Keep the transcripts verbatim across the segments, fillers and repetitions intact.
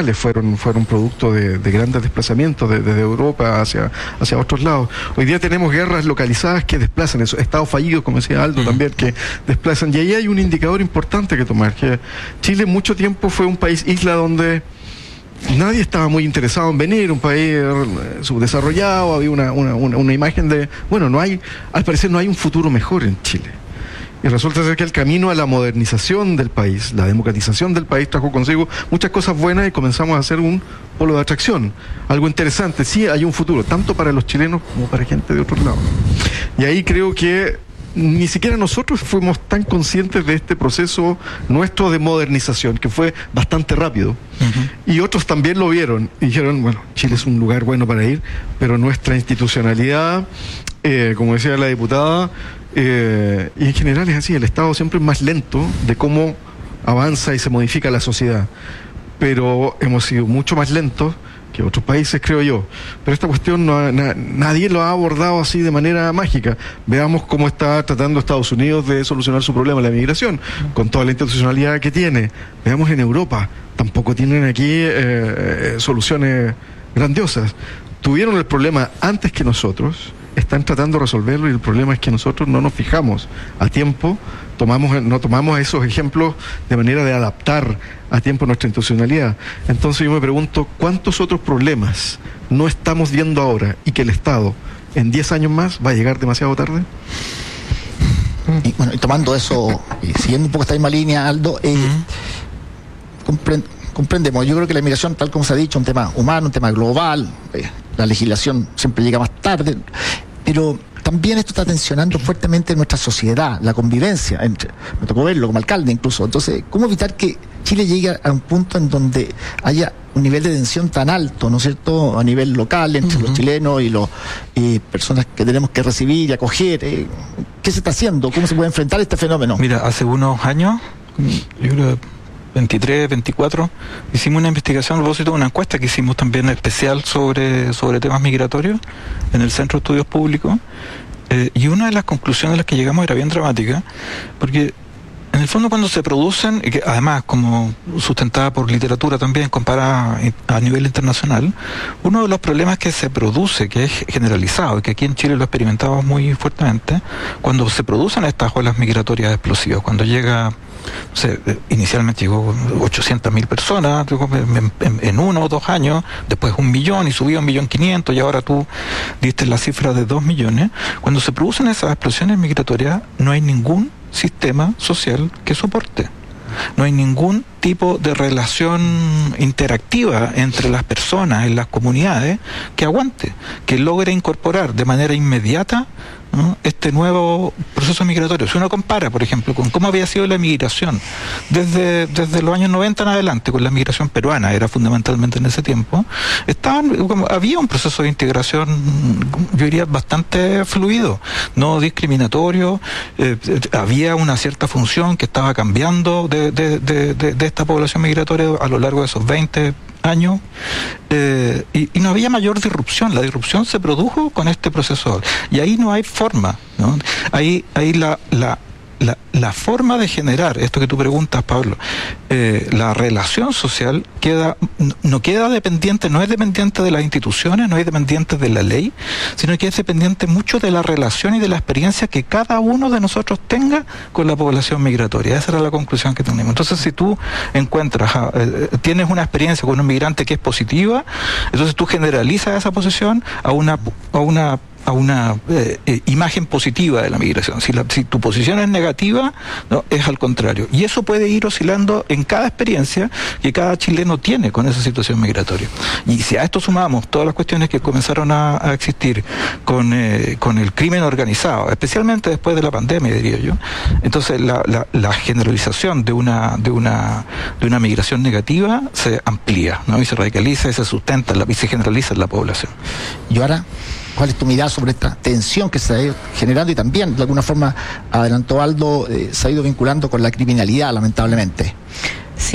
generales fueron, fueron producto de, de grandes desplazamientos desde de, de Europa hacia, hacia otros lados. Hoy día tenemos guerras localizadas que desplazan, esos estados fallidos, como decía Aldo, mm. también, que desplazan. Y ahí hay un indicador importante que tomar, que Chile mucho tiempo fue un país isla donde nadie estaba muy interesado en venir, un país subdesarrollado, había una, una, una, una imagen de, bueno, no hay, al parecer no hay un futuro mejor en Chile. Y resulta ser que el camino a la modernización del país, la democratización del país, trajo consigo muchas cosas buenas y comenzamos a hacer un polo de atracción. Algo interesante, sí hay un futuro, tanto para los chilenos como para gente de otros lados. Y ahí creo que ni siquiera nosotros fuimos tan conscientes de este proceso nuestro de modernización, que fue bastante rápido. Uh-huh. Y otros también lo vieron y dijeron, bueno, Chile es un lugar bueno para ir, pero nuestra institucionalidad, eh, como decía la diputada, eh, y en general es así, el Estado siempre es más lento de cómo avanza y se modifica la sociedad. Pero hemos sido mucho más lentos que otros países, creo yo. Pero esta cuestión no, na, nadie lo ha abordado así de manera mágica. Veamos cómo está tratando Estados Unidos de solucionar su problema, la migración, con toda la institucionalidad que tiene. Veamos en Europa, tampoco tienen aquí eh, soluciones grandiosas. Tuvieron el problema antes que nosotros, están tratando de resolverlo y el problema es que nosotros no nos fijamos a tiempo, tomamos, no tomamos esos ejemplos de manera de adaptar a tiempo nuestra institucionalidad. Entonces yo me pregunto, ¿cuántos otros problemas no estamos viendo ahora y que el Estado en diez años más va a llegar demasiado tarde? Y, bueno, y tomando eso, y siguiendo un poco esta misma línea, Aldo, eh, uh-huh. comprend- comprendemos, yo creo que la inmigración, tal como se ha dicho, un tema humano, un tema global, eh, la legislación siempre llega más tarde, pero también esto está tensionando fuertemente nuestra sociedad, la convivencia entre, me tocó verlo como alcalde incluso. Entonces, ¿cómo evitar que Chile llegue a un punto en donde haya un nivel de tensión tan alto, ¿no es cierto?, a nivel local entre uh-huh. los chilenos y las eh, personas que tenemos que recibir y acoger? Eh, ¿Qué se está haciendo? ¿Cómo se puede enfrentar este fenómeno? Mira, hace unos años, yo creo veintitrés, veinticuatro, hicimos una investigación a propósito de una encuesta que hicimos también especial sobre, sobre temas migratorios en el Centro de Estudios Públicos, eh, y una de las conclusiones a las que llegamos era bien dramática, porque en el fondo cuando se producen, y que además como sustentada por literatura también comparada a nivel internacional, uno de los problemas que se produce, que es generalizado y que aquí en Chile lo experimentamos muy fuertemente, cuando se producen estas olas migratorias explosivas, cuando llega, no sé, inicialmente llegó ochocientas mil personas en, en, en uno o dos años, después un millón y subió a un millón quinientos y ahora tú diste la cifra de dos millones. Cuando se producen esas explosiones migratorias no hay ningún sistema social que soporte. No hay ningún tipo de relación interactiva entre las personas en las comunidades que aguante, que logre incorporar de manera inmediata, ¿no?, este nuevo proceso migratorio. Si uno compara, por ejemplo, con cómo había sido la migración desde, desde los años noventa en adelante, con la migración peruana, era fundamentalmente en ese tiempo, estaban, como, había un proceso de integración, yo diría, bastante fluido, no discriminatorio, eh, había una cierta función que estaba cambiando de, de, de, de, de esta población migratoria a lo largo de esos veinte años, eh, y, y no había mayor disrupción. La disrupción se produjo con este proceso y ahí no hay forma, ¿no? Ahí, ahí la, la, la, la forma de generar esto que tú preguntas, Pablo, eh, la relación social queda, no queda dependiente, no es dependiente de las instituciones, no es dependiente de la ley, sino que es dependiente mucho de la relación y de la experiencia que cada uno de nosotros tenga con la población migratoria. Esa era la conclusión que tenemos. Entonces, si tú encuentras, eh, tienes una experiencia con un migrante que es positiva, entonces tú generalizas esa posición a una, a una a una eh, eh, imagen positiva de la migración. Si, la, si tu posición es negativa, no, es al contrario. Y eso puede ir oscilando en cada experiencia que cada chileno tiene con esa situación migratoria. Y si a esto sumamos todas las cuestiones que comenzaron a, a existir con, eh, con el crimen organizado, especialmente después de la pandemia, diría yo, entonces la, la, la generalización de una, de, una, de una migración negativa se amplía, ¿no? Y se radicaliza y se sustenta y se generaliza en la población. Y ahora, ¿cuál es tu mirada sobre esta tensión que se ha ido generando y también, de alguna forma, adelantó Aldo, eh, se ha ido vinculando con la criminalidad, lamentablemente? Sí,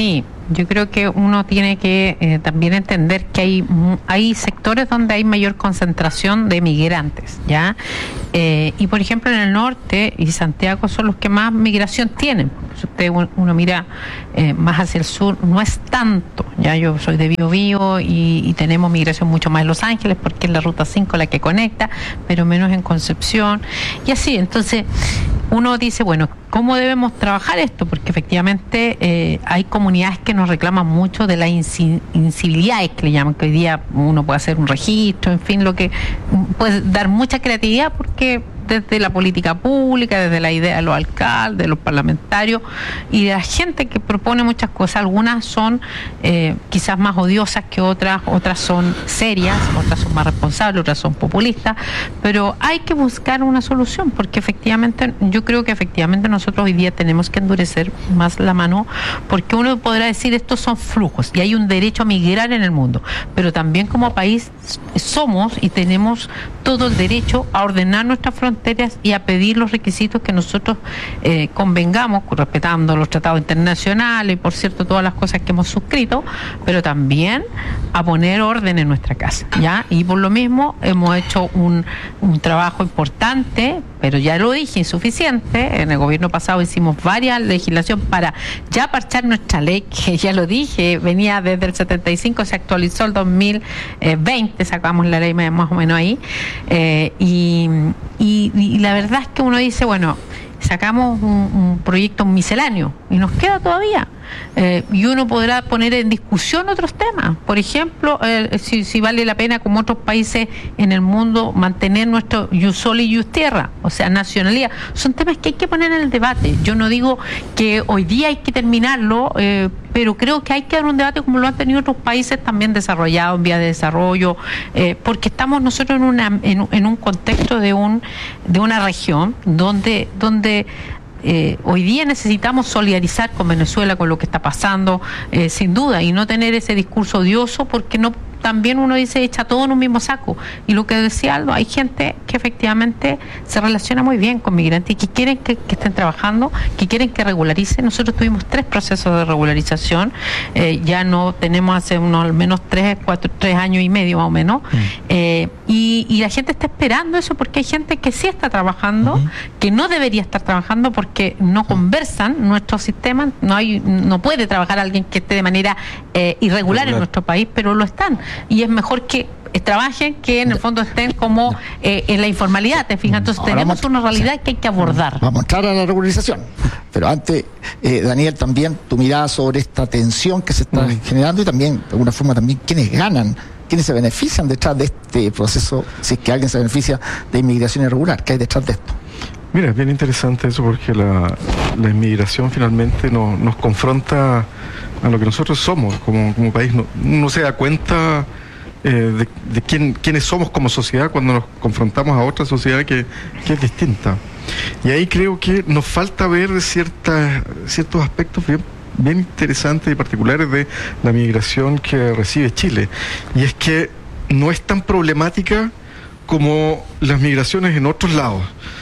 Yo creo que uno tiene que eh, también entender que hay hay sectores donde hay mayor concentración de migrantes, ¿ya? Eh, y por ejemplo en el norte y Santiago son los que más migración tienen. Si usted uno mira eh, más hacia el sur, no es tanto, ya yo soy de Bío Bío y, y tenemos migración mucho más en Los Ángeles porque es la ruta cinco la que conecta, pero menos en Concepción y así. Entonces uno dice, bueno, ¿cómo debemos trabajar esto? Porque efectivamente eh, hay comunidades que nos reclaman mucho de las incivilidades que le llaman, que hoy día uno puede hacer un registro, en fin, lo que puede dar mucha creatividad porque desde la política pública, desde la idea de los alcaldes, de los parlamentarios y de la gente que propone muchas cosas. Algunas son eh, quizás más odiosas que otras, otras son serias, otras son más responsables, otras son populistas, pero hay que buscar una solución porque efectivamente, yo creo que efectivamente nosotros hoy día tenemos que endurecer más la mano porque uno podrá decir estos son flujos y hay un derecho a migrar en el mundo, pero también como país somos y tenemos todo el derecho a ordenar nuestras fronteras y a pedir los requisitos que nosotros eh, convengamos, respetando los tratados internacionales y por cierto todas las cosas que hemos suscrito, pero también a poner orden en nuestra casa, ¿ya? Y por lo mismo hemos hecho un, un trabajo importante, pero ya lo dije, insuficiente. En el gobierno pasado hicimos varias legislación para ya parchar nuestra ley, que ya lo dije, venía desde el setenta y cinco, se actualizó el dos mil veinte, sacamos la ley más o menos ahí, eh, y, y, y la verdad es que uno dice, bueno, sacamos un, un proyecto misceláneo y nos queda todavía. Eh, y uno podrá poner en discusión otros temas. Por ejemplo, eh, si, si vale la pena, como otros países en el mundo, mantener nuestro ius soli y ius tierra, o sea, nacionalidad. Son temas que hay que poner en el debate. Yo no digo que hoy día hay que terminarlo, eh, pero creo que hay que dar un debate como lo han tenido otros países también desarrollados, en vías de desarrollo, eh, porque estamos nosotros en, una, en, en un contexto de, un, de una región donde... donde Eh, hoy día necesitamos solidarizar con Venezuela, con lo que está pasando, eh, sin duda, y no tener ese discurso odioso, porque no también uno dice echa todo en un mismo saco. Y lo que decía Aldo, hay gente que efectivamente se relaciona muy bien con migrantes y que quieren que, que estén trabajando, que quieren que regularicen. Nosotros tuvimos tres procesos de regularización, eh, ya no tenemos hace unos al menos tres, cuatro, tres años y medio más o menos, mm. eh, y, y la gente está esperando eso porque hay gente que sí está trabajando, uh-huh. que no debería estar trabajando porque no conversan nuestros sistemas, no hay, no puede trabajar alguien que esté de manera eh, irregular Regular. en nuestro país, pero lo están. Y es mejor que trabajen que en el fondo estén como eh, en la informalidad, ¿te fijas? Entonces Ahora tenemos vamos, una realidad sí. que hay que abordar. Vamos a entrar a la regularización, pero antes, eh, Daniel, también tu mirada sobre esta tensión que se está mm. generando y también, de alguna forma, también quiénes ganan, quiénes se benefician detrás de este proceso, si es que alguien se beneficia de inmigración irregular, ¿qué hay detrás de esto? Mira, es bien interesante eso porque la, la inmigración finalmente nos, nos confronta a lo que nosotros somos como, como país. No, no se da cuenta eh, de, de quién, quiénes somos como sociedad cuando nos confrontamos a otra sociedad que, que es distinta. Y ahí creo que nos falta ver ciertas, ciertos aspectos bien, bien interesantes y particulares de la migración que recibe Chile. Y es que no es tan problemática como las migraciones en otros lados.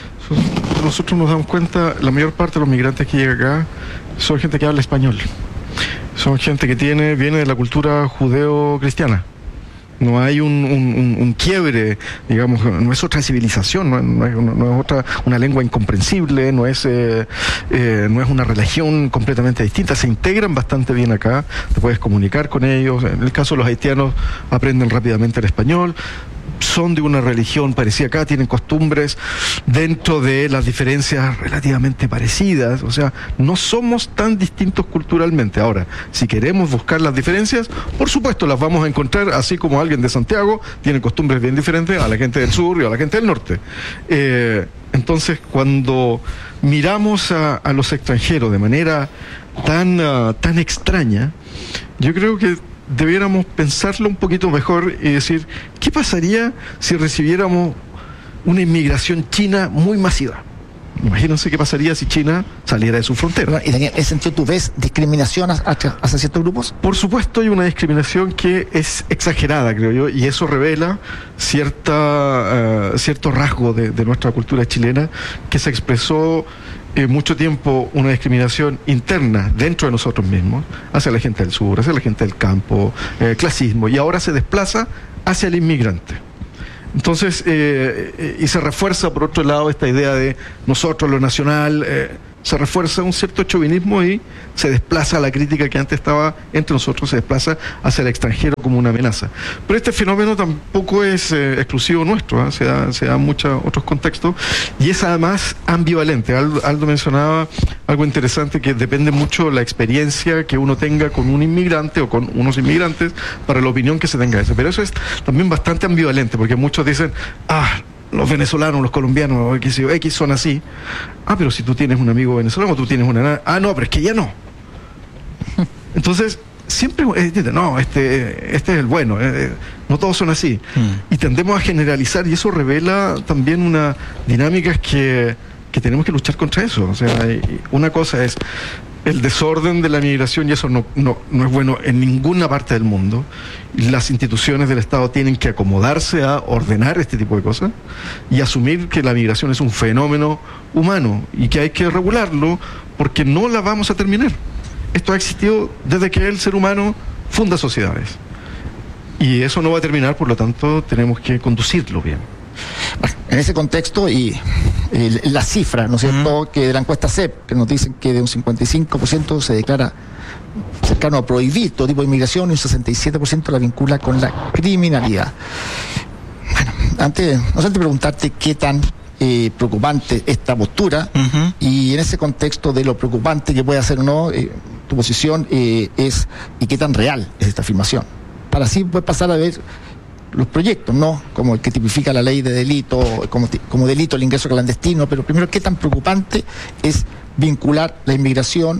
Nosotros nos damos cuenta, la mayor parte de los migrantes que llegan acá son gente que habla español, son gente que tiene viene de la cultura judeo-cristiana. No hay un, un, un quiebre, digamos, no es otra civilización, no, no, es, no es otra una lengua incomprensible, no es eh, eh, no es una religión completamente distinta. Se integran bastante bien acá, te puedes comunicar con ellos. En el caso de los haitianos, aprenden rápidamente el español. Son de una religión parecida acá, tienen costumbres dentro de las diferencias relativamente parecidas, o sea, no somos tan distintos culturalmente. Ahora, si queremos buscar las diferencias, por supuesto las vamos a encontrar, así como alguien de Santiago tiene costumbres bien diferentes a la gente del sur y a la gente del norte. Eh, entonces, cuando miramos a, a los extranjeros de manera tan, uh, tan extraña, yo creo que debiéramos pensarlo un poquito mejor y decir, ¿qué pasaría si recibiéramos una inmigración china muy masiva? Imagínense qué pasaría si China saliera de su frontera. Y Daniel, ¿en ese sentido tú ves discriminación hacia, hacia ciertos grupos? Por supuesto hay una discriminación que es exagerada, creo yo, y eso revela cierta, uh, cierto rasgo de, de nuestra cultura chilena que se expresó eh, mucho tiempo una discriminación interna dentro de nosotros mismos, hacia la gente del sur, hacia la gente del campo, eh, clasismo, y ahora se desplaza hacia el inmigrante. Entonces, eh, y se refuerza por otro lado esta idea de nosotros, lo nacional, eh, se refuerza un cierto chauvinismo y se desplaza la crítica que antes estaba entre nosotros, se desplaza hacia el extranjero como una amenaza. Pero este fenómeno tampoco es eh, exclusivo nuestro, ¿eh? se da, se da en muchos otros contextos, y es además ambivalente. Aldo, Aldo mencionaba algo interesante, que depende mucho la experiencia que uno tenga con un inmigrante o con unos inmigrantes para la opinión que se tenga de eso. Pero eso es también bastante ambivalente, porque muchos dicen, ah, los venezolanos, los colombianos, X, X son así. Ah, pero si tú tienes un amigo venezolano, tú tienes una... Ah, no, pero es que ya no. Entonces, siempre... Eh, no, este, este es el bueno. Eh, no todos son así. Mm. Y tendemos a generalizar, y eso revela también una dinámica que, que tenemos que luchar contra eso. O sea, una cosa es el desorden de la migración, y eso no, no, no es bueno en ninguna parte del mundo. Las instituciones del Estado tienen que acomodarse a ordenar este tipo de cosas y asumir que la migración es un fenómeno humano y que hay que regularlo, porque no la vamos a terminar. Esto ha existido desde que el ser humano funda sociedades. Y eso no va a terminar, por lo tanto, tenemos que conducirlo bien. Bueno, en ese contexto, y eh, la cifra, ¿no es cierto?, uh-huh. que de la encuesta C E P, que nos dicen que de un cincuenta y cinco por ciento se declara cercano a prohibir todo tipo de inmigración, y un sesenta y siete por ciento la vincula con la criminalidad. Bueno, antes, no sé, antes de preguntarte qué tan eh, preocupante esta postura, uh-huh. y en ese contexto de lo preocupante que puede hacer o no, eh, tu posición eh, es, y qué tan real es esta afirmación. Para así poder pasar a ver los proyectos, ¿no? Como el que tipifica la ley de delito, como, como delito el ingreso clandestino, pero primero, ¿qué tan preocupante es vincular la inmigración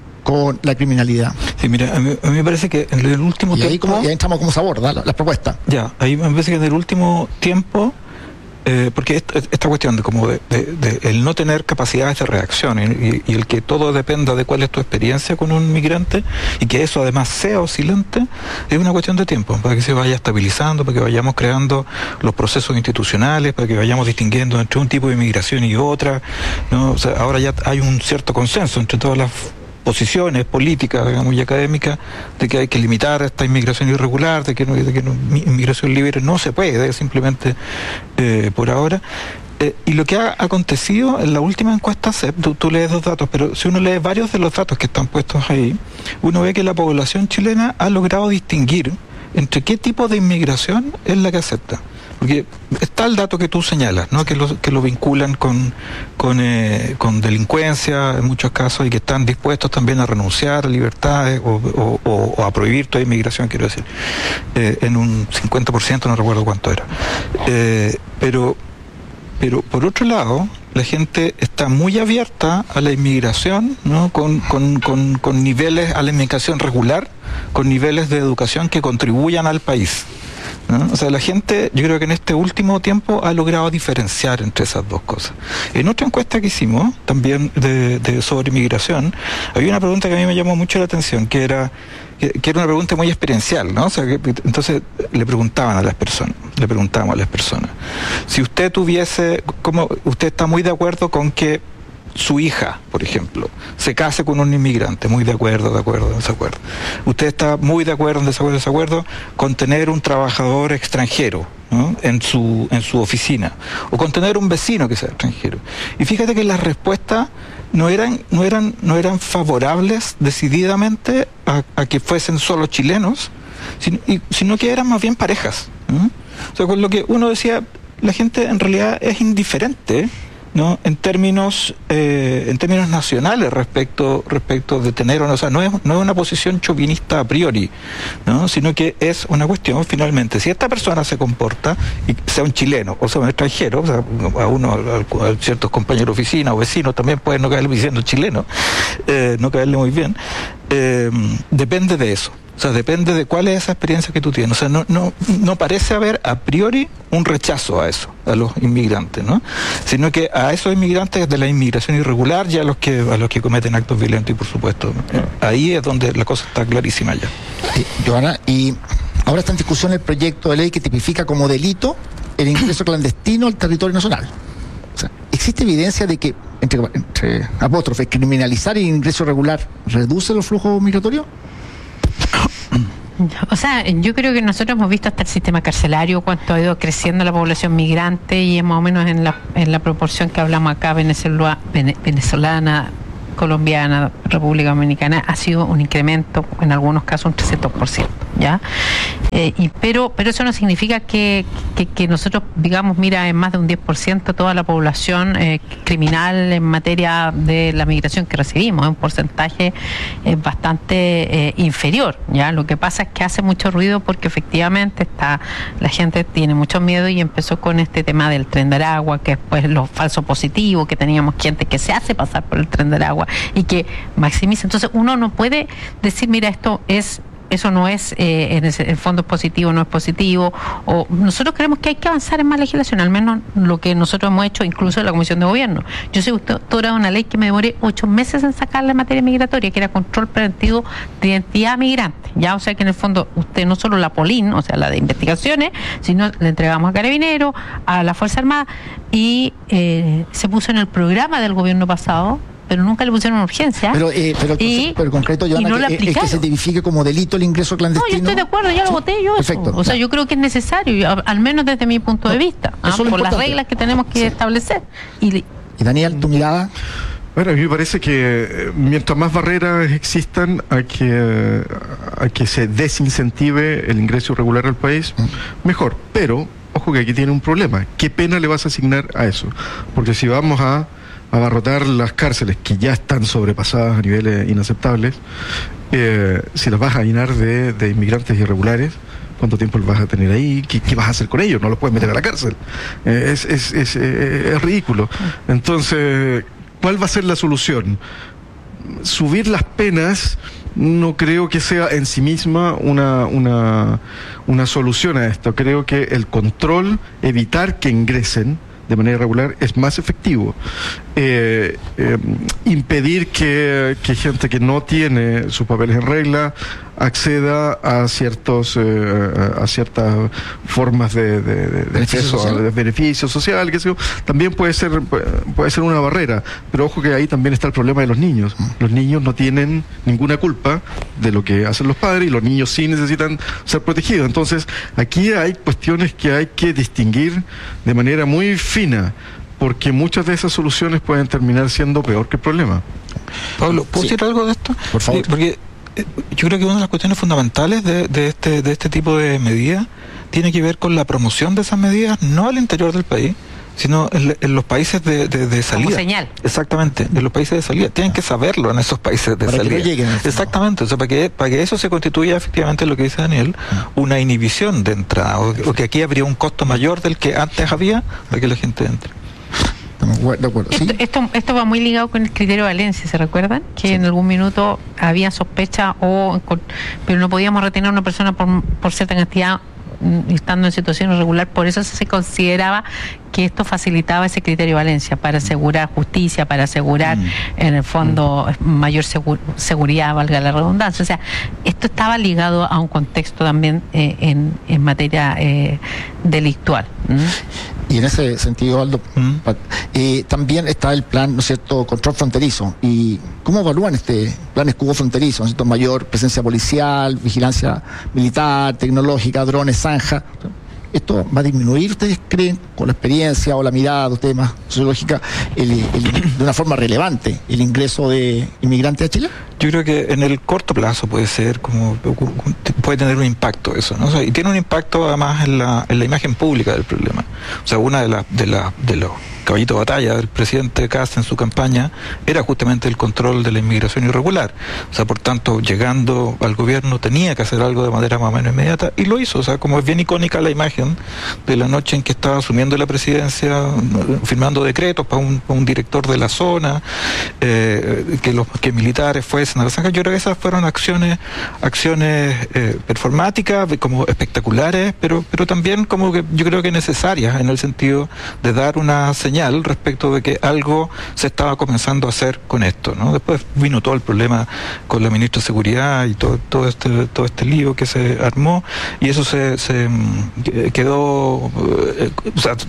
con la criminalidad? Sí, mira, a mí, a mí me parece que en el último y ahí tiempo... Como, y ahí entramos cómo se aborda la, la propuesta. Ya, ahí me parece que en el último tiempo... Eh, porque esta, esta cuestión de como de, de, de el no tener capacidades de reacción y, y el que todo dependa de cuál es tu experiencia con un migrante, y que eso además sea oscilante, es una cuestión de tiempo, para que se vaya estabilizando, para que vayamos creando los procesos institucionales, para que vayamos distinguiendo entre un tipo de inmigración y otra, ¿no? O sea, ahora ya hay un cierto consenso entre todas las posiciones políticas, digamos, y académicas, de que hay que limitar esta inmigración irregular, de que, no, de que no, inmigración libre no se puede, simplemente eh, por ahora. Eh, y lo que ha acontecido en la última encuesta C E P, tú, tú lees dos datos, pero si uno lee varios de los datos que están puestos ahí, uno ve que la población chilena ha logrado distinguir entre qué tipo de inmigración es la que acepta. Porque está el dato que tú señalas, ¿no? Que lo, que lo vinculan con con, eh, con delincuencia en muchos casos, y que están dispuestos también a renunciar a libertades o, o, o, o a prohibir toda inmigración, quiero decir, eh, en un cincuenta por ciento, no recuerdo cuánto era. Eh, pero, pero por otro lado, la gente está muy abierta a la inmigración, ¿no? Con, con, con, con niveles, a la inmigración regular, con niveles de educación que contribuyan al país, ¿no? O sea, la gente, yo creo que en este último tiempo ha logrado diferenciar entre esas dos cosas. En otra encuesta que hicimos, también de, de sobre inmigración, había una pregunta que a mí me llamó mucho la atención, que era que, que era una pregunta muy experiencial, ¿no? O sea, que, entonces le preguntaban a las personas, le preguntábamos a las personas, si usted tuviese, como usted está muy de acuerdo con que su hija, por ejemplo, se case con un inmigrante, muy de acuerdo, de acuerdo, desacuerdo. Usted está muy de acuerdo, en desacuerdo, desacuerdo, con tener un trabajador extranjero, ¿no? en su en su oficina, o con tener un vecino que sea extranjero. Y fíjate que las respuestas no eran no eran no eran favorables decididamente a, a que fuesen solo chilenos, sino, y, sino que eran más bien parejas, ¿no? O sea, con lo que uno decía, la gente en realidad es indiferente, ¿no? En términos eh, en términos nacionales respecto respecto de tener o no, o sea, no es, no es una posición chauvinista a priori, ¿no? Sino que es una cuestión, finalmente, si esta persona se comporta, y sea un chileno o sea un extranjero, o sea, a uno, a, a ciertos compañeros de oficina o vecinos también pueden no caerle diciendo chileno, eh, no caerle muy bien, eh, depende de eso. O sea, depende de cuál es esa experiencia que tú tienes. O sea, no, no, no parece haber a priori un rechazo a eso, a los inmigrantes, ¿no? Sino que a esos inmigrantes de la inmigración irregular y a los que, a los que cometen actos violentos, y por supuesto, ahí es donde la cosa está clarísima ya. Sí, Johanna, y ahora está en discusión el proyecto de ley que tipifica como delito el ingreso clandestino al territorio nacional. O sea, ¿existe evidencia de que, entre, entre apóstrofes, criminalizar el ingreso irregular reduce los flujos migratorios? O sea, yo creo que nosotros hemos visto hasta el sistema carcelario, cuánto ha ido creciendo la población migrante, y es más o menos en la, en la proporción que hablamos acá, venezolana, venezolana colombiana, República Dominicana, ha sido un incremento, en algunos casos un trescientos por ciento, ¿ya? Eh, y, pero, pero eso no significa que, que, que nosotros, digamos, mira, en más de un diez por ciento toda la población eh, criminal en materia de la migración que recibimos, es un porcentaje eh, bastante eh, inferior, ¿ya? Lo que pasa es que hace mucho ruido porque efectivamente está, la gente tiene mucho miedo y empezó con este tema del Tren de Aragua, que después lo falso positivo, que teníamos gente que se hace pasar por el Tren de Aragua y que maximiza. Entonces uno no puede decir, mira, esto es, eso no es, eh, en el fondo es positivo, no es positivo. O nosotros creemos que hay que avanzar en más legislación, al menos lo que nosotros hemos hecho, incluso en la Comisión de Gobierno. Yo soy autora de una ley que me demoré ocho meses en sacarla en materia migratoria, que era control preventivo de identidad migrante. Ya, o sea que en el fondo usted no solo la POLIN, o sea, la de investigaciones, sino le entregamos a Carabineros, a la Fuerza Armada, y eh, se puso en el programa del gobierno pasado, pero nunca le pusieron urgencia. Pero, eh, pero, y, pero concreto, Joana, no que, es que se tipifique como delito el ingreso clandestino. No, yo estoy de acuerdo, ya lo voté yo. Perfecto. Eso. O sea, yo creo que es necesario, al menos desde mi punto de vista, ¿ah? por las reglas que tenemos que sí. establecer. Y, y Daniel, tu mirada. Bueno, a mí me parece que mientras más barreras existan a que, a que se desincentive el ingreso irregular al país, mejor. Pero, ojo que aquí tiene un problema. ¿Qué pena le vas a asignar a eso? Porque si vamos a abarrotar las cárceles, que ya están sobrepasadas a niveles inaceptables, eh, si las vas a llenar de, de inmigrantes irregulares, ¿cuánto tiempo los vas a tener ahí? ¿Qué, qué vas a hacer con ellos? No los puedes meter a la cárcel. Eh, es, es, es, eh, es ridículo. Entonces, ¿cuál va a ser la solución? Subir las penas no creo que sea en sí misma una, una, una solución a esto. Creo que el control, evitar que ingresen de manera irregular, es más efectivo. Eh, eh, impedir que, que gente que no tiene sus papeles en regla acceda a ciertos eh, a ciertas formas de, de, de, de acceso a de beneficio social, que sé yo, también puede ser puede ser una barrera, pero ojo que ahí también está el problema de los niños. Los niños no tienen ninguna culpa de lo que hacen los padres, y los niños sí necesitan ser protegidos. Entonces aquí hay cuestiones que hay que distinguir de manera muy fina, porque muchas de esas soluciones pueden terminar siendo peor que el problema. Pablo, ¿puedo sí. decir algo de esto? Por favor. Sí, porque yo creo que una de las cuestiones fundamentales de, de, este, de este tipo de medidas tiene que ver con la promoción de esas medidas, no al interior del país, sino en, en los países de, de, de salida. Como señal. Exactamente, en los países de salida. Tienen que saberlo en esos países de para salida. Que no lleguen. Exactamente, o sea, para que, para que eso se constituya efectivamente lo que dice Daniel, una inhibición de entrada, o, o que aquí habría un costo mayor del que antes había para que la gente entre. De acuerdo, ¿sí? esto, esto, esto va muy ligado con el criterio de Valencia, ¿se recuerdan? Que sí. en algún minuto había sospecha, o pero no podíamos retener a una persona por, por cierta cantidad estando en situación irregular. Por eso se consideraba que esto facilitaba ese criterio de Valencia, para asegurar justicia, para asegurar mm. en el fondo mm. mayor segur, seguridad, valga la redundancia. O sea, esto estaba ligado a un contexto también eh, en, en materia eh, delictual. ¿Mm? Y en ese sentido, Aldo, ¿Mm? eh, también está el plan, ¿no es cierto?, control fronterizo. ¿Y cómo evalúan este plan escudo fronterizo? ¿No es cierto? Mayor presencia policial, vigilancia militar, tecnológica, drones, zanja. ¿Esto va a disminuir, ustedes creen, con la experiencia o la mirada de ustedes más sociológica, el, el, de una forma relevante, el ingreso de inmigrantes a Chile? Yo creo que en el corto plazo puede ser, como puede tener un impacto eso, ¿no? O sea, y tiene un impacto además en la, en la imagen pública del problema. O sea, una de las de la, de los caballitos de batalla del presidente Kast en su campaña era justamente el control de la inmigración irregular. O sea, por tanto, llegando al gobierno tenía que hacer algo de manera más o menos inmediata, y lo hizo. O sea, como es bien icónica la imagen de la noche en que estaba asumiendo la presidencia, firmando decretos para un, para un director de la zona, eh, que los que militares fuesen a la zanja. Yo creo que esas fueron acciones acciones eh, performáticas, como espectaculares, pero pero también como que yo creo que necesarias, en el sentido de dar una señal señal respecto de que algo se estaba comenzando a hacer con esto, ¿no? Después vino todo el problema con la ministra de Seguridad y todo, todo este todo este lío que se armó, y eso se, se quedó, eh, o sea,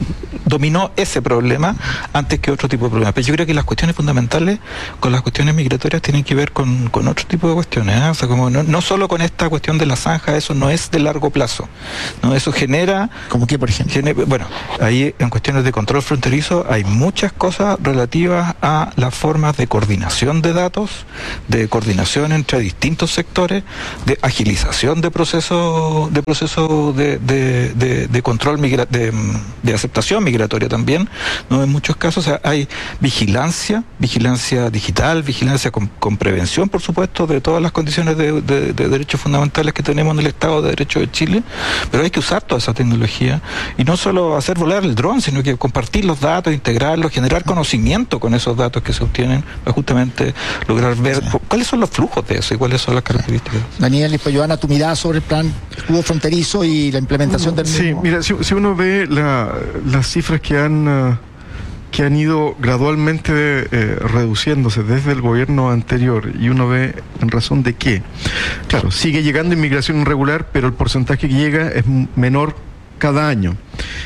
dominó ese problema antes que otro tipo de problemas. Pero yo creo que las cuestiones fundamentales con las cuestiones migratorias tienen que ver con, con otro tipo de cuestiones, ¿eh? O sea, como no, no solo con esta cuestión de la zanja, eso no es de largo plazo, ¿no? Eso genera... ¿Cómo qué, por ejemplo? Genera, bueno, ahí en cuestiones de control fronterizo hay muchas cosas relativas a las formas de coordinación de datos, de coordinación entre distintos sectores, de agilización de procesos de proceso de, de, de, de control migra, de, de aceptación migratoria también, ¿no? En muchos casos, o sea, hay vigilancia, vigilancia digital, vigilancia con, con prevención, por supuesto, de todas las condiciones de, de, de derechos fundamentales que tenemos en el Estado de Derecho de Chile, pero hay que usar toda esa tecnología y no solo hacer volar el dron, sino que compartir los datos, integrarlos, generar conocimiento con esos datos que se obtienen para justamente lograr ver sí. cuáles son los flujos de eso y cuáles son las características. Daniel, y pues Joana, tu mirada sobre el plan escudo fronterizo y la implementación del mismo. Sí, mira, si, si uno ve la, las cifras que han uh, que han ido gradualmente eh, reduciéndose desde el gobierno anterior, y uno ve en razón de qué. Claro, sigue llegando inmigración irregular, pero el porcentaje que llega es menor cada año.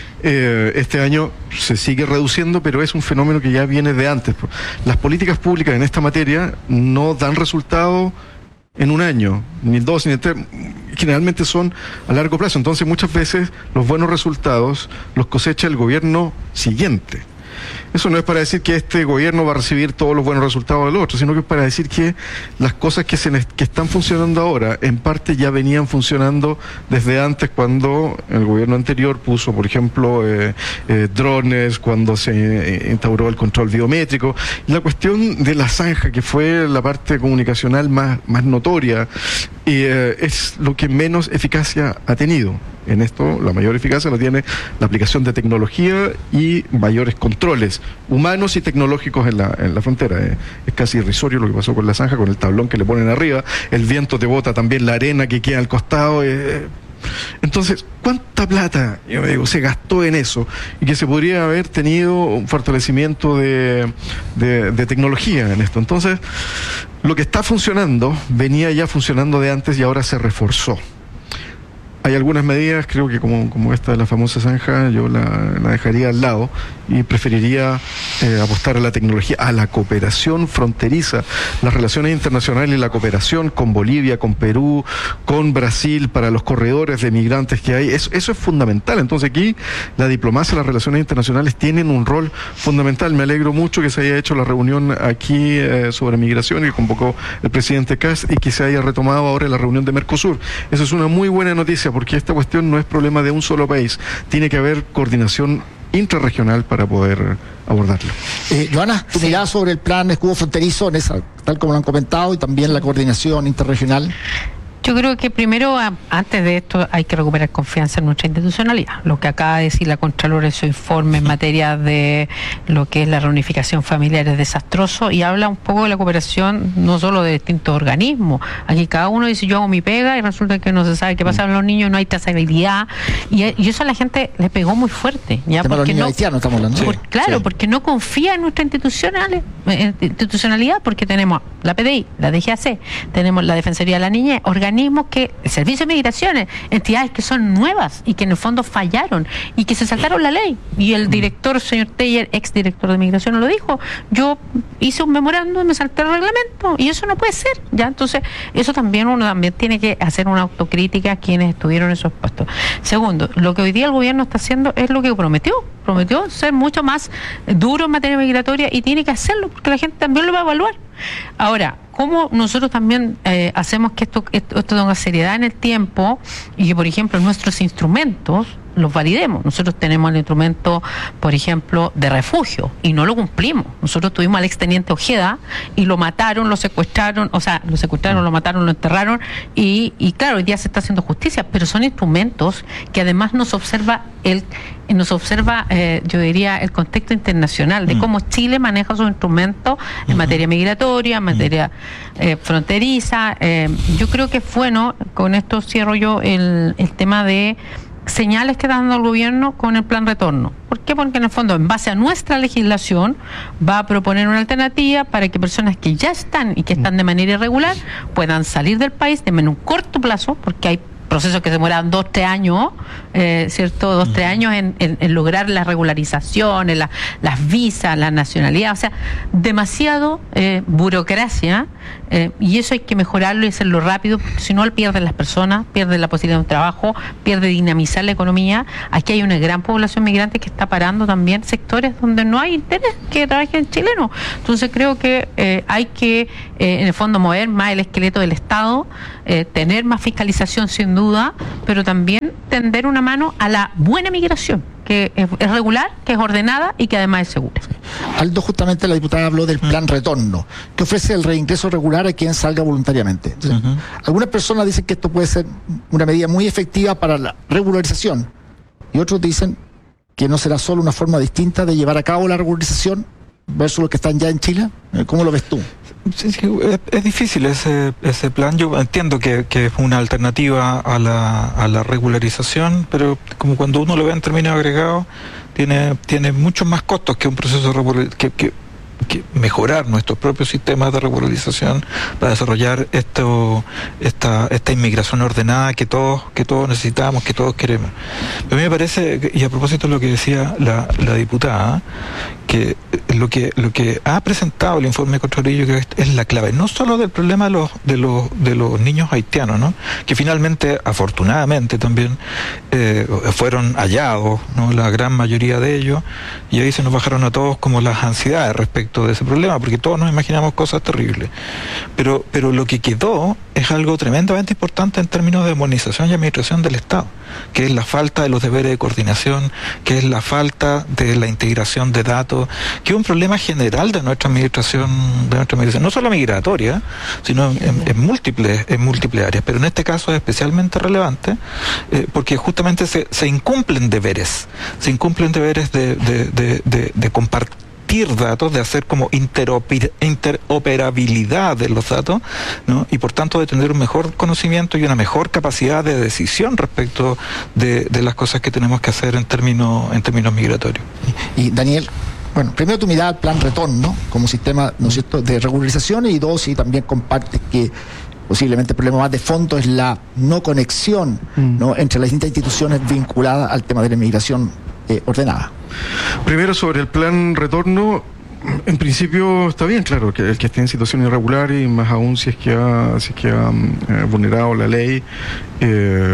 Eh, este año se sigue reduciendo, pero es un fenómeno que ya viene de antes. Las políticas públicas en esta materia no dan resultado en un año, ni dos, ni tres, generalmente son a largo plazo. Entonces muchas veces los buenos resultados los cosecha el gobierno siguiente. Eso no es para decir que este gobierno va a recibir todos los buenos resultados del otro, sino que es para decir que las cosas que, se, que están funcionando ahora, en parte ya venían funcionando desde antes, cuando el gobierno anterior puso, por ejemplo, eh, eh, drones, cuando se eh, instauró el control biométrico. La cuestión de la zanja, que fue la parte comunicacional más, más notoria, eh, es lo que menos eficacia ha tenido. En esto, la mayor eficacia la tiene la aplicación de tecnología y mayores controles humanos y tecnológicos en la, en la frontera. Eh, es casi irrisorio lo que pasó con la zanja, con el tablón que le ponen arriba, el viento te bota también la arena que queda al costado. Eh. Entonces, ¿cuánta plata, yo digo, se gastó en eso? Y que se podría haber tenido un fortalecimiento de, de, de tecnología en esto. Entonces, lo que está funcionando venía ya funcionando de antes y ahora se reforzó. Hay algunas medidas, creo que como, como esta de la famosa zanja, yo la, la dejaría al lado y preferiría eh, apostar a la tecnología, a la cooperación fronteriza, las relaciones internacionales y la cooperación con Bolivia, con Perú, con Brasil, para los corredores de migrantes que hay. Eso, eso es fundamental. Entonces aquí la diplomacia y las relaciones internacionales tienen un rol fundamental. Me alegro mucho que se haya hecho la reunión aquí eh, sobre migración que convocó el presidente Kast y que se haya retomado ahora la reunión de Mercosur. Eso es una muy buena noticia, porque esta cuestión no es problema de un solo país, tiene que haber coordinación intrarregional para poder abordarlo. Eh, Joana, tu sí. mirada sobre el plan escudo fronterizo, en esa, tal como lo han comentado, y también la coordinación interregional. Yo creo que primero, antes de esto, hay que recuperar confianza en nuestra institucionalidad. Lo que acaba de decir la Contralora en su informe en materia de lo que es la reunificación familiar es desastroso, y habla un poco de la cooperación no solo de distintos organismos. Aquí cada uno dice, yo hago mi pega, y resulta que no se sabe qué pasa con los niños, no hay trazabilidad, y, y eso a la gente le pegó muy fuerte. ¿Ya? Porque los niños no, haitianos estamos hablando. Por, claro, sí. porque no confía en nuestra institucional, institucionalidad, porque tenemos la P D I, la D G A C, tenemos la Defensoría de la Niñez, organismos que, el Servicio de Migraciones, entidades que son nuevas y que en el fondo fallaron y que se saltaron la ley. Y el director, señor Teller, ex director de Migración, lo dijo: yo hice un memorando y me salté el reglamento, y eso no puede ser. Ya, entonces, eso también uno también tiene que hacer una autocrítica a quienes estuvieron en esos puestos. Segundo, lo que hoy día el gobierno está haciendo es lo que prometió. Prometió ser mucho más duro en materia migratoria, y tiene que hacerlo porque la gente también lo va a evaluar. Ahora, ¿cómo nosotros también eh, hacemos que esto, esto, esto tenga seriedad en el tiempo y que, por ejemplo, nuestros instrumentos los validemos? Nosotros tenemos el instrumento, por ejemplo, de refugio, y no lo cumplimos. Nosotros tuvimos al exteniente Ojeda y lo mataron, lo secuestraron, o sea, lo secuestraron, lo mataron, lo enterraron, y, y claro, hoy día se está haciendo justicia, pero son instrumentos que además nos observa el nos observa, eh, yo diría, el contexto internacional de cómo Chile maneja sus instrumentos en materia migratoria, en materia eh, fronteriza. Eh, yo creo que es bueno, con esto cierro yo el, el tema de señales que está dando el gobierno con el plan retorno. ¿Por qué? Porque en el fondo, en base a nuestra legislación, va a proponer una alternativa para que personas que ya están y que están de manera irregular puedan salir del país de en un corto plazo, porque hay procesos que se demoran dos, tres años, eh, ¿cierto? Dos, tres años en, en, en lograr las regularizaciones, la, las visas, la nacionalidad, o sea, demasiado eh, burocracia, eh, y eso hay que mejorarlo y hacerlo rápido, porque si no pierden las personas, pierden la posibilidad de un trabajo, pierde dinamizar la economía. Aquí hay una gran población migrante que está parando también sectores donde no hay interés que trabajen chilenos. Entonces creo que eh, hay que, eh, en el fondo, mover más el esqueleto del Estado, eh, tener más fiscalización sin duda, pero también tender una mano a la buena migración, que es, es regular, que es ordenada y que además es segura. Aldo, justamente la diputada habló del plan retorno, que ofrece el reingreso regular a quien salga voluntariamente. Entonces, uh-huh. Algunas personas dicen que esto puede ser una medida muy efectiva para la regularización, y otros dicen que no será solo una forma distinta de llevar a cabo la regularización versus los que están ya en Chile. ¿Cómo lo ves tú? Sí, sí, es, es difícil ese ese plan. Yo entiendo que, que es una alternativa a la, a la regularización, pero como cuando uno lo ve en términos agregados, tiene tiene muchos más costos que un proceso de que, que, que mejorar nuestros propios sistemas de regularización para desarrollar esto esta esta inmigración ordenada que todos que todos necesitamos, que todos queremos. A mí me parece, y a propósito de lo que decía la, la diputada, que lo que lo que ha presentado el informe de Contralillo que es la clave, no solo del problema de los de los de los niños haitianos, ¿no? Que finalmente, afortunadamente también eh, fueron hallados, ¿no? La gran mayoría de ellos, y ahí se nos bajaron a todos como las ansiedades respecto de ese problema, porque todos nos imaginamos cosas terribles. Pero pero lo que quedó es algo tremendamente importante en términos de modernización y administración del Estado, que es la falta de los deberes de coordinación, que es la falta de la integración de datos, que es un problema general de nuestra administración, de nuestra administración, no solo migratoria, sino en, en múltiples, en múltiples áreas, pero en este caso es especialmente relevante, eh, porque justamente se, se incumplen deberes, se incumplen deberes de, de, de, de, de compartir datos, de hacer como interoper, interoperabilidad de los datos, ¿no? Y por tanto de tener un mejor conocimiento y una mejor capacidad de decisión respecto de, de las cosas que tenemos que hacer en términos en términos migratorios. Y, y Daniel, bueno, primero tu mirada al plan retorno como sistema, ¿no es cierto?, de regularización, y dos, si también compartes que posiblemente el problema más de fondo es la no conexión, ¿no?, entre las distintas instituciones vinculadas al tema de la inmigración eh, ordenada. Primero, sobre el plan retorno, en principio está bien, claro, que el que esté en situación irregular, y más aún si es que ha, si es que ha eh, vulnerado la ley, eh,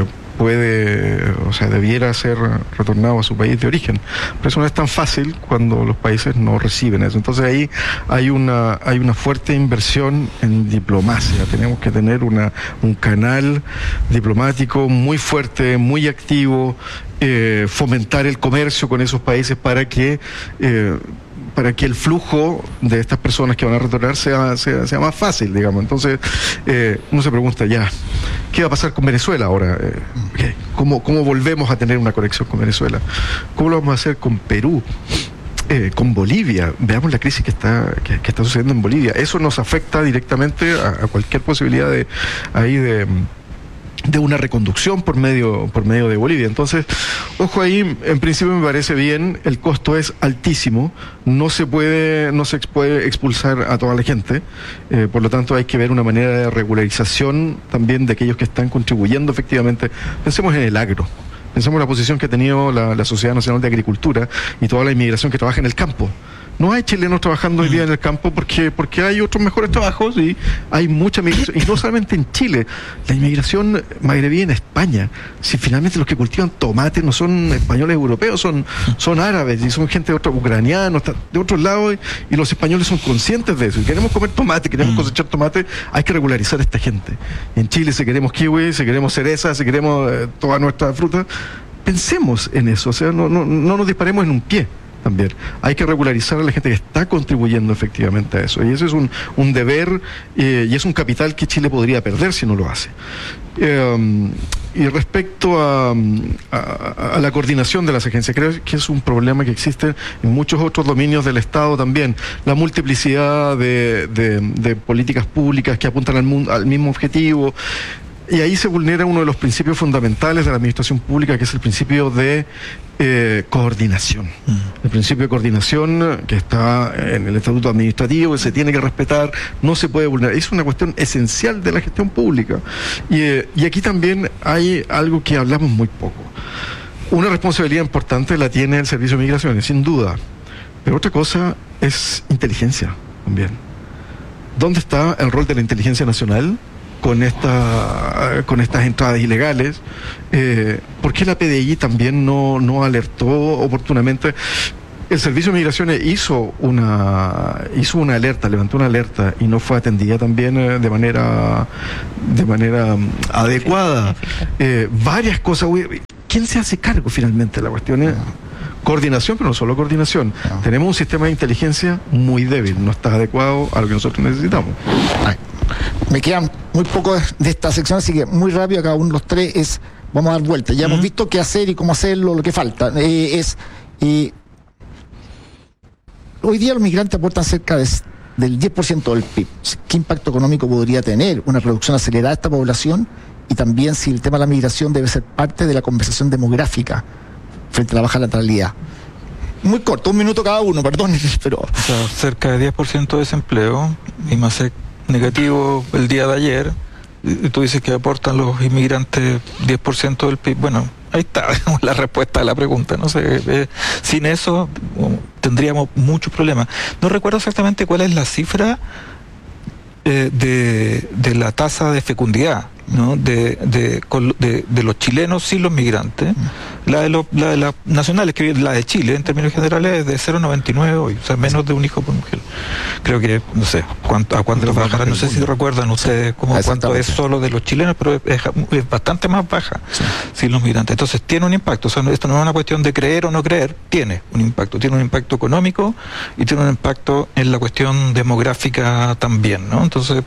puede, o sea, debiera ser retornado a su país de origen. Pero eso no es tan fácil cuando los países no reciben eso. Entonces ahí hay una hay una fuerte inversión en diplomacia. Tenemos que tener una un canal diplomático muy fuerte, muy activo, eh, fomentar el comercio con esos países para que eh, para que el flujo de estas personas que van a retornar sea, sea, sea más fácil, digamos. Entonces, eh, uno se pregunta ya, ¿qué va a pasar con Venezuela ahora? Eh, ¿cómo, ¿Cómo volvemos a tener una conexión con Venezuela? ¿Cómo lo vamos a hacer con Perú? Eh, con Bolivia? Veamos la crisis que está que, que está sucediendo en Bolivia. Eso nos afecta directamente a, a cualquier posibilidad de ahí de... de una reconducción por medio por medio de Bolivia. Entonces, ojo ahí, en principio me parece bien, el costo es altísimo, no se puede no se puede expulsar a toda la gente, eh, por lo tanto hay que ver una manera de regularización también de aquellos que están contribuyendo efectivamente. Pensemos en el agro, pensemos en la posición que ha tenido la, la Sociedad Nacional de Agricultura y toda la inmigración que trabaja en el campo. No hay chilenos trabajando hoy día en el campo porque porque hay otros mejores trabajos y hay mucha migración. Y no solamente en Chile, la inmigración magrebí en España. Si finalmente los que cultivan tomate no son españoles europeos, son, son árabes y son gente de otros, ucranianos, de otros lados, y los españoles son conscientes de eso. Y queremos comer tomate, queremos cosechar tomate, hay que regularizar a esta gente. En Chile, si queremos kiwi, si queremos cereza, si queremos eh, toda nuestra fruta, pensemos en eso. O sea, no, no, no nos disparemos en un pie. También hay que regularizar a la gente que está contribuyendo efectivamente a eso, y eso es un, un deber eh, y es un capital que Chile podría perder si no lo hace. Eh, y respecto a, a, a la coordinación de las agencias, creo que es un problema que existe en muchos otros dominios del Estado también, la multiplicidad de, de, de políticas públicas que apuntan al, al mismo objetivo. y ahí se vulnera uno de los principios fundamentales de la administración pública, que es el principio de eh, coordinación. Mm. El principio de coordinación que está en el Estatuto Administrativo, que se tiene que respetar, no se puede vulnerar. Es una cuestión esencial de la gestión pública. Y, eh, y aquí también hay algo que hablamos muy poco. Una responsabilidad importante la tiene el Servicio de Migraciones, sin duda. Pero otra cosa es inteligencia también. ¿Dónde está el rol de la inteligencia nacional con esta con estas entradas ilegales? Eh, ¿Por qué la P D I también no, no alertó oportunamente? El Servicio de Migraciones hizo una hizo una alerta, levantó una alerta y no fue atendida también eh, de manera de manera um, adecuada. Eh, varias cosas. ¿Quién se hace cargo finalmente? La cuestión es coordinación, pero no solo coordinación. No. Tenemos un sistema de inteligencia muy débil, no está adecuado a lo que nosotros necesitamos. Ay, me quedan muy poco de esta sección, así que muy rápido, cada uno de los tres es, vamos a dar vuelta. Ya uh-huh. hemos visto qué hacer y cómo hacerlo, lo que falta. Eh, es eh, hoy día los migrantes aportan cerca de, del diez por ciento del P I B. ¿Qué impacto económico podría tener una reducción acelerada de esta población? Y también si el tema de la migración debe ser parte de la conversación demográfica frente a la baja natalidad. Muy corto, un minuto cada uno, perdón, pero... O sea, cerca de diez por ciento de desempleo, y más negativo el día de ayer, y tú dices que aportan los inmigrantes diez por ciento del P I B. Bueno, ahí está la respuesta a la pregunta, no sé, eh, sin eso tendríamos muchos problemas. No recuerdo exactamente cuál es la cifra eh, de, de la tasa de fecundidad, ¿no? de, de, de, de los chilenos sin los migrantes. La de, lo, la de las nacionales, que la de Chile en términos generales es de cero coma noventa y nueve hoy, o sea, menos de un hijo por mujer. Creo que, no sé, cuánto, a cuánto bajará, no sé si recuerdan ustedes cómo, cuánto es solo de los chilenos, pero es, es bastante más baja sí. sin los migrantes. Entonces tiene un impacto, o sea, esto no es una cuestión de creer o no creer, tiene un impacto, tiene un impacto económico y tiene un impacto en la cuestión demográfica también, ¿no? Entonces,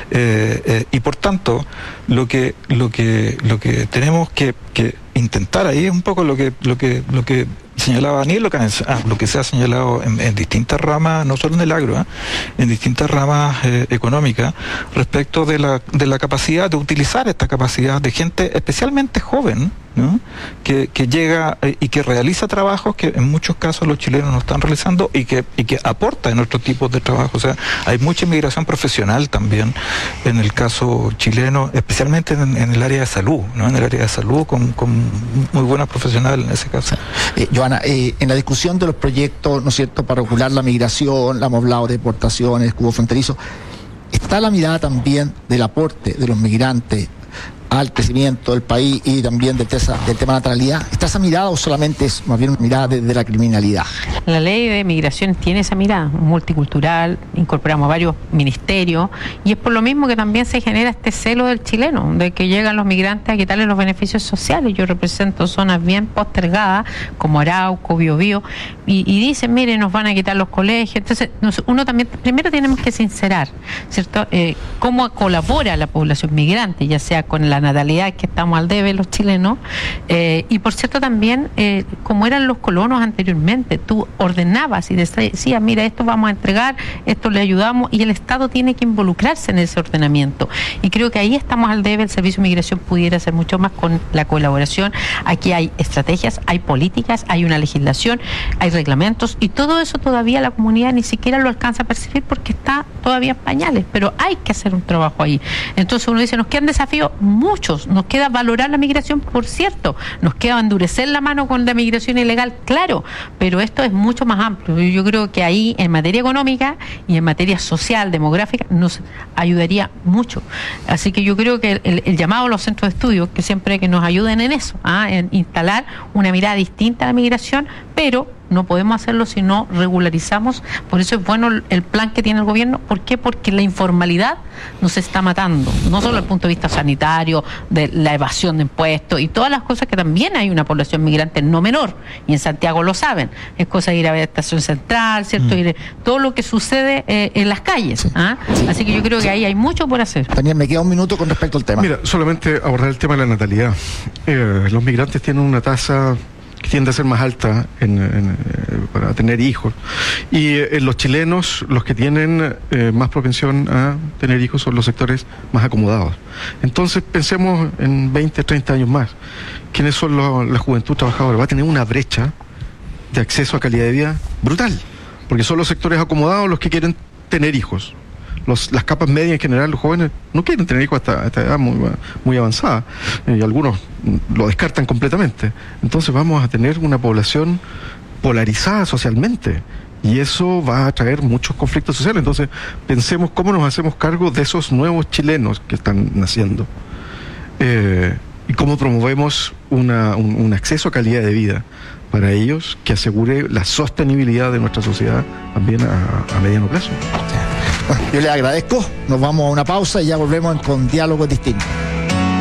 eh, eh, y por tanto, lo que, lo que, lo que tenemos que, que intentar ahí es un poco lo que lo que lo que señalaba Daniel, lo que, ah, lo que se ha señalado en, en distintas ramas, no solo en el agro, ¿eh? en distintas ramas eh, económicas, respecto de la de la capacidad de utilizar esta capacidad de gente especialmente joven, ¿no? que, que llega eh, y que realiza trabajos que en muchos casos los chilenos no están realizando y que y que aporta en otros tipos de trabajo. O sea, hay mucha inmigración profesional también en el caso chileno, especialmente en, en el área de salud, ¿no? En el área de salud con, con muy buenas profesionales en ese caso. Eh, Joana, eh, en la discusión de los proyectos, ¿no es cierto?, para regular la migración, la hemos hablado de deportaciones, escudo fronterizo, está la mirada también del aporte de los migrantes al crecimiento del país y también del, tesa, del tema de natalidad. ¿Está esa mirada o solamente es más bien una mirada de, de la criminalidad? La ley de migración tiene esa mirada multicultural, incorporamos varios ministerios y es por lo mismo que también se genera este celo del chileno, de que llegan los migrantes a quitarles los beneficios sociales. Yo represento zonas bien postergadas como Arauco, Biobío y, y dicen, mire, nos van a quitar los colegios. Entonces nos, uno también, primero tenemos que sincerar, ¿cierto? Eh, cómo colabora la población migrante, ya sea con la natalidad que estamos al debe los chilenos, eh, y por cierto también eh, como eran los colonos anteriormente, tú ordenabas y decías, mira, esto vamos a entregar, esto le ayudamos, y el Estado tiene que involucrarse en ese ordenamiento, y creo que ahí estamos al debe. El Servicio de Migración pudiera hacer mucho más con la colaboración. Aquí hay estrategias, hay políticas, hay una legislación, hay reglamentos, y todo eso todavía la comunidad ni siquiera lo alcanza a percibir porque está todavía en pañales, pero hay que hacer un trabajo ahí. Entonces uno dice, nos quedan desafíos muchos, nos queda valorar la migración, por cierto, nos queda endurecer la mano con la migración ilegal, claro, pero esto es mucho más amplio. Yo creo que ahí en materia económica y en materia social, demográfica, nos ayudaría mucho. Así que yo creo que el, el llamado a los centros de estudio, que siempre que nos ayuden en eso, ¿ah? en instalar una mirada distinta a la migración, pero no podemos hacerlo si no regularizamos. Por eso es bueno el plan que tiene el gobierno. ¿Por qué? Porque la informalidad nos está matando, no solo desde el punto de vista sanitario, de la evasión de impuestos y todas las cosas, que también hay una población migrante no menor, y en Santiago lo saben, es cosa de ir a ver la estación central, ¿cierto? Mm. Ir, todo lo que sucede eh, en las calles, ¿ah? Así que yo creo que ahí hay mucho por hacer. Daniel, me queda un minuto con respecto al tema. Mira, solamente abordar el tema de la natalidad. Eh, los migrantes tienen una tasa que tiende a ser más alta en, en, para tener hijos. Y eh, los chilenos, los que tienen eh, más propensión a tener hijos son los sectores más acomodados. Entonces pensemos en veinte, treinta años más. ¿Quiénes son los, la juventud trabajadora? Va a tener una brecha de acceso a calidad de vida brutal, porque son los sectores acomodados los que quieren tener hijos. Los, las capas medias en general, los jóvenes no quieren tener hijos hasta esta edad muy, muy avanzada, y algunos lo descartan completamente. Entonces vamos a tener una población polarizada socialmente, y eso va a traer muchos conflictos sociales. Entonces pensemos cómo nos hacemos cargo de esos nuevos chilenos que están naciendo, eh, y cómo promovemos una, un, un acceso a calidad de vida para ellos que asegure la sostenibilidad de nuestra sociedad también a, a mediano plazo. Bueno, yo les agradezco, nos vamos a una pausa y ya volvemos con Diálogos Distintos.